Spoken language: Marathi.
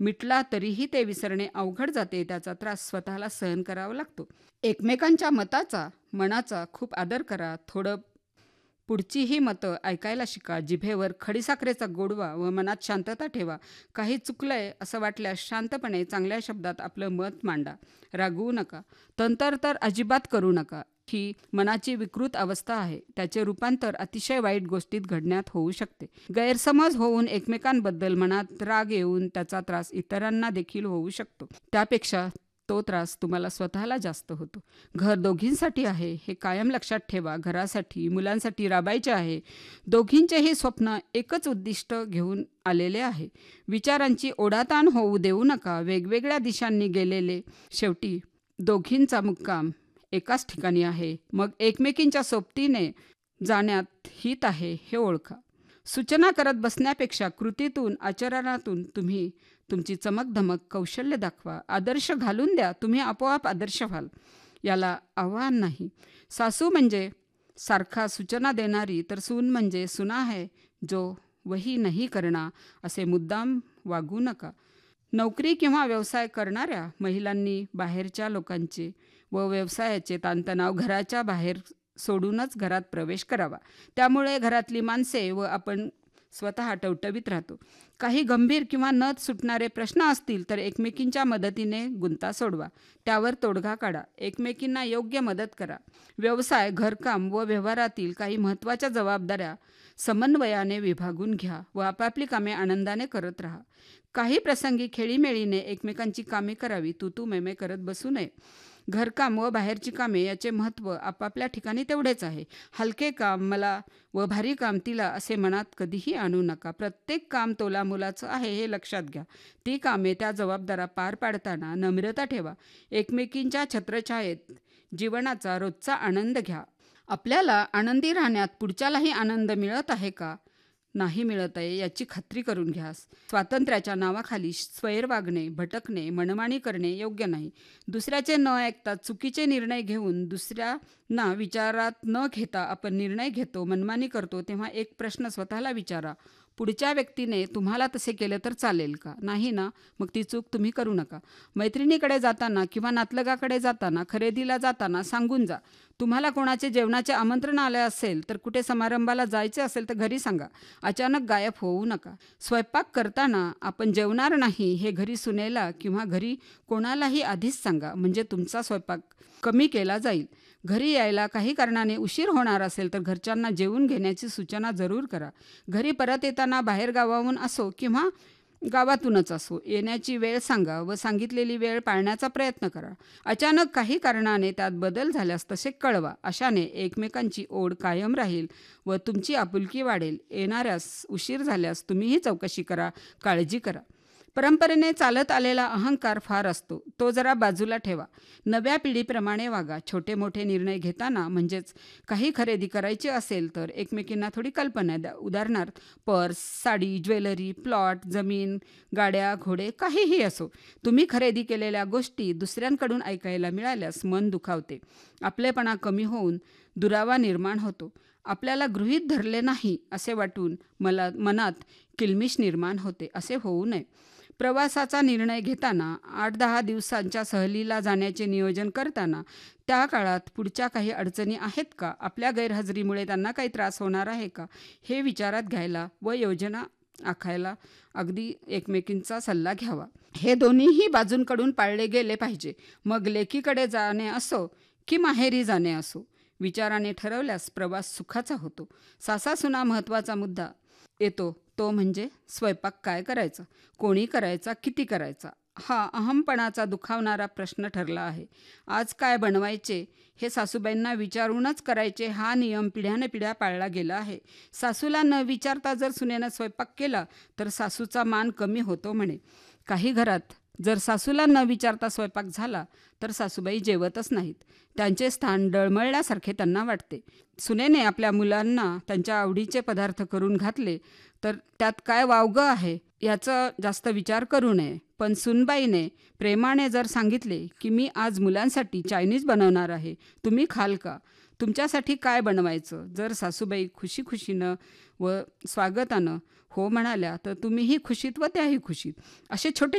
मिटला तरीही ते विसरणे अवघड जाते. त्याचा त्रास स्वतःला सहन करावा लागतो. एकमेकांच्या मताचा, मनाचा खूप आदर करा. थोडं पुढचीही मतं ऐकायला शिका. जिभेवर खडीसाखरेचा गोडवा व मनात शांतता ठेवा. काही चुकलंय असं वाटल्यास शांतपणे चांगल्या शब्दात आपलं मत मांडा. रागवू नका. तंतर तर अजिबात करू नका. ही मनाची विकृत अवस्था आहे. त्याचे रूपांतर अतिशय वाईट गोष्टीत घडण्यात होऊ शकते. गैरसमज होऊन एकमेकांबद्दल मनात राग येऊन त्याचा त्रास इतरांना देखील होऊ शकतो. त्यापेक्षा तो त्रास तुम्हाला स्वतःला जास्त होतो. घर दोघींसाठी आहे हे कायम लक्षात ठेवा. घरासाठी, मुलांसाठी राबायचे आहे. दोघींचेही स्वप्न एकच उद्दिष्ट घेऊन आलेले आहे. विचारांची ओढाताण होऊ देऊ नका. वेगवेगळ्या दिशांनी गेलेले शेवटी दोघींचा मुक्काम एकाच ठिकाणी आहे. मग एकमेकींच्या सोबतीने जाण्यात हित आहे हे ओळखा. सूचना करत बसण्यापेक्षा कृतीतून, आचरणातून तुम्ही तुमची चमकधमक, कौशल्य दाखवा. आदर्श घालून द्या. तुम्ही आपोआप आदर्श व्हाल. याला आव्हान नाही. सासू म्हणजे सारखा सूचना देणारी, तर सून म्हणजे सुना है जो वही नहीं करना. असे मुद्दाम वागू नका. नोकरी किंवा व्यवसाय करणाऱ्या महिलांनी बाहेरच्या लोकांचे व व्यवसायाचे ताणतणाव घराच्या बाहेर सोडूनच घरात प्रवेश करावा. त्यामुळे घरातली माणसे व आपण स्वतः टवटवीत राहतो. काही गंभीर किंवा न सुटणारे प्रश्न असतील तर एकमेकींच्या मदतीने गुंता सोडवा. त्यावर तोडगा काढा. एकमेकींना योग्य मदत करा. व्यवसाय, घरकाम व व्यवहारातील काही महत्त्वाच्या जबाबदाऱ्या समन्वयाने विभागून घ्या व आपापली कामे आनंदाने करत राहा. काही प्रसंगी खेळीमेळीने एकमेकांची कामे करावी. तू मैमे करत बसू नये. घरकाम व बाहेरची कामे याचे महत्त्व आपापल्या ठिकाणी तेवढेच आहे. हलके काम मला व भारी काम तिला असे मनात कधीही आणू नका. प्रत्येक काम तोलामोलाचं आहे हे लक्षात घ्या. ती कामे, त्या जबाबदाऱ्या पार पाडताना नम्रता ठेवा. एकमेकींच्या छत्रछायेत जीवनाचा रोजचा आनंद घ्या. आपल्याला आनंदी राहण्यात पुढच्यालाही आनंद मिळत आहे का? नाही मिळत आहे याची खात्री करून घ्या. स्वातंत्र्याच्या नावाखाली स्वैर वागणे, भटकणे, मनमानी करणे योग्य नाही. दुसऱ्याचे न ऐकता चुकीचे निर्णय घेऊन दुसऱ्यांना विचारात न घेता आपण निर्णय घेतो, मनमानी करतो, तेव्हा एक प्रश्न स्वतःला विचारा. पुढच्या व्यक्तीने तुम्हाला तसे केले तर चालेल का? नाही ना? मग ती चूक तुम्ही करू नका. मैत्रिणीकडे जाताना किंवा नातलगाकडे जाताना, खरेदीला जाताना सांगून जा. तुम्हाला कोणाचे जेवणाचे आमंत्रण आले असेल तर, कुठे समारंभाला जायचे असेल तर घरी सांगा. अचानक गायब होऊ नका. स्वयंपाक करताना आपण जेवणार नाही हे घरी सुनेला किंवा घरी कोणालाही आधीच सांगा. म्हणजे तुमचा स्वयंपाक कमी केला जाईल. घरी यायला काही कारणाने उशीर होणार असेल तर घरच्यांना जेवून घेण्याची सूचना जरूर करा. घरी परत येताना बाहेर गावाहून असो किंवा गावातूनच असो, येण्याची वेळ सांगा व सांगितलेली वेळ पाळण्याचा प्रयत्न करा. अचानक काही कारणाने त्यात बदल झाल्यास तसे कळवा. अशाने एकमेकांची ओढ कायम राहील व तुमची आपुलकी वाढेल. येणाऱ्यास उशीर झाल्यास तुम्हीही चौकशी करा, काळजी करा. परंपरेने चालत आलेला अहंकार फार असतो, तो जरा बाजूला ठेवा. नव्या पिढीप्रमाणे वागा. छोटे मोठे निर्णय घेताना, म्हणजेच काही खरेदी करायची असेल तर एकमेकींना थोडी कल्पना द्या. उदाहरणार्थ पर्स, साडी, ज्वेलरी, प्लॉट, जमीन, गाड्या, घोडे, काहीही असो. तुम्ही खरेदी केलेल्या गोष्टी दुसऱ्यांकडून ऐकायला मिळाल्यास मन दुखावते. आपलेपणा कमी होऊन दुरावा निर्माण होतो. आपल्याला गृहीत धरले नाही असे वाटून मनात किलमिश निर्माण होते. असे होऊ नये. प्रवासाचा निर्णय घेताना, 8-10 दिवसांच्या सहलीला जाण्याचे नियोजन करताना, त्या काळात पुढच्या काही अडचणी आहेत का? आपल्या गैरहजेरीमुळे त्यांना काही त्रास होणार आहे का? हे विचारात घ्यायला व योजना आखायला अगदी एकमेकींचा सल्ला घ्यावा. हे दोन्हीही बाजूंकडून पाळले गेले पाहिजे. मग लेकीकडे जाणे असो की माहेरी जाणे असो, विचाराने ठरवल्यास प्रवास सुखाचा होतो. सासासुना महत्त्वाचा मुद्दा येतो तो म्हणजे स्वयंपाक काय करायचा, कोणी करायचा, किती करायचा. हा अहमपणाचा दुखावणारा प्रश्न ठरला आहे. आज काय बनवायचे हे सासूबाईंना विचारूनच करायचे हा नियम पिढ्यानपिढ्या पाळला गेला आहे. सासूला न विचारता जर सुनेनं स्वयंपाक केला तर सासूचा मान कमी होतो म्हणे. काही घरात जर सासूला न विचारता स्वयंपाक झाला तर सासूबाई जेवतच नाहीत. त्यांचे स्थान डळमळल्यासारखे त्यांना वाटते. सुनेने आपल्या मुलांना त्यांच्या आवडीचे पदार्थ करून घातले तर त्यात काय वावगं आहे याचा जास्त विचार करू नये. पण सुनबाईने प्रेमाने जर सांगितले की मी आज मुलांसाठी चायनीज बनवणार आहे, तुम्ही खाल का? तुमच्यासाठी काय बनवायचं? जर सासूबाई खुशीनं व स्वागतानं हो म्हणाल्या तर तुम्हीही खुशीत व त्याही खुशीत. असे छोटे